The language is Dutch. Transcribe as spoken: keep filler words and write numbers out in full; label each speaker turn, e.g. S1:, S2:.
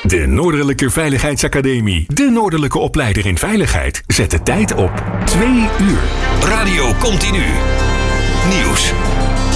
S1: De Noordelijke Veiligheidsacademie. De Noordelijke opleider in veiligheid. Zet de tijd op twee uur.
S2: Radio Continu. Nieuws.